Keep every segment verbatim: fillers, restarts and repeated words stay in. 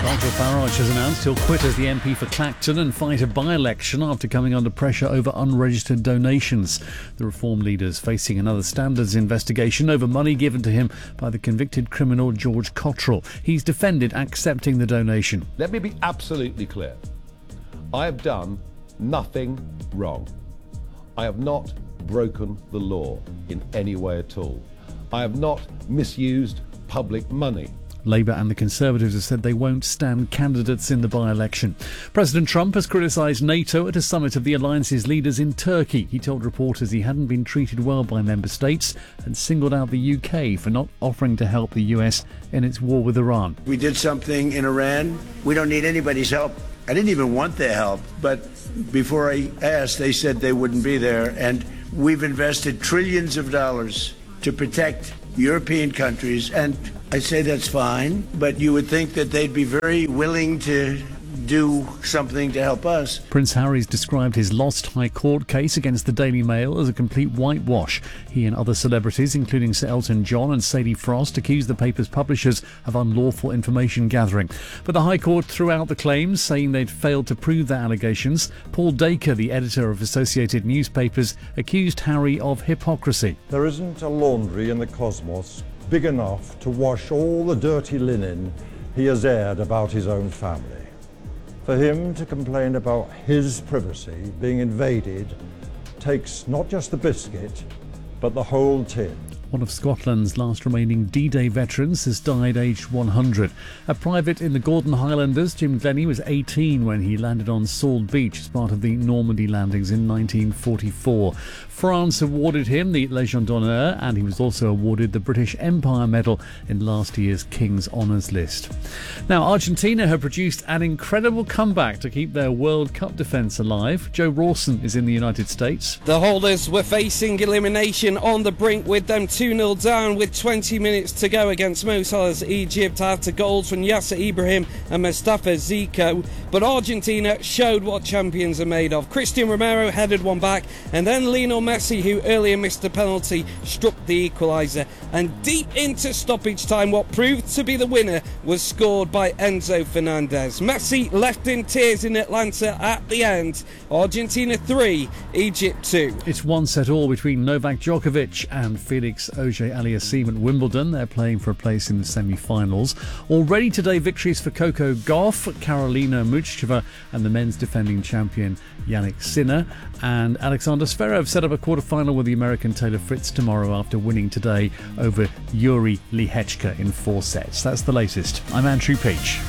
Nigel Farage has announced he'll quit as the M P for Clacton and fight a by-election after coming under pressure over unregistered donations. The Reform leader's facing another standards investigation over money given to him by the convicted criminal George Cottrell. He's defended accepting the donation. Let me be absolutely clear. I have done nothing wrong. I have not broken the law in any way at all. I have not misused public money. Labour and the Conservatives have said they won't stand candidates in the by-election. President Trump has criticised NATO at a summit of the alliance's leaders in Turkey. He told reporters he hadn't been treated well by member states and singled out the U K for not offering to help the U S in its war with Iran. We did something in Iran. We don't need anybody's help. I didn't even want their help, but before I asked, they said they wouldn't be there. And we've invested trillions of dollars to protect European countries, and I say that's fine, but you would think that they'd be very willing to do something to help us. Prince Harry's described his lost High Court case against the Daily Mail as a complete whitewash. He and other celebrities, including Sir Elton John and Sadie Frost, accused the paper's publishers of unlawful information gathering. But the High Court threw out the claims, saying they'd failed to prove their allegations. Paul Dacre, the editor of Associated Newspapers, accused Harry of hypocrisy. There isn't a laundry in the cosmos big enough to wash all the dirty linen he has aired about his own family. For him to complain about his privacy being invaded takes not just the biscuit, but the whole tin. One of Scotland's last remaining D-Day veterans has died aged one hundred. A private in the Gordon Highlanders, Jim Glennie, was eighteen when he landed on Salt Beach as part of the Normandy landings in nineteen forty-four. France awarded him the Légion d'honneur, and he was also awarded the British Empire Medal in last year's King's Honours List. Now, Argentina have produced an incredible comeback to keep their World Cup defence alive. Joe Rawson is in the United States. The holders were facing elimination on the brink with them two nil down with twenty minutes to go against Mo Salah's Egypt after goals from Yasser Ibrahim and Mustafa Zico. But Argentina showed what champions are made of. Cristian Romero headed one back, and then Lionel Messi, who earlier missed a penalty, struck the equaliser. And deep into stoppage time, what proved to be the winner was scored by Enzo Fernandez. Messi left in tears in Atlanta at the end. Argentina three, Egypt two. It's one set all between Novak Djokovic and Felix Auger-Aliassime at Wimbledon. They're playing for a place in the semi-finals. Already today, victories for Coco Gauff, Karolina Muchova and the men's defending champion Yannick Sinner. And Alexander Zverev set up a quarter-final with the American Taylor Fritz tomorrow after winning today over Yuri Lehechka in four sets. That's the latest. I'm Andrew Peach.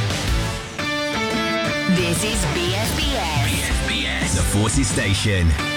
This is B S B S. B S B S, the Forces Station.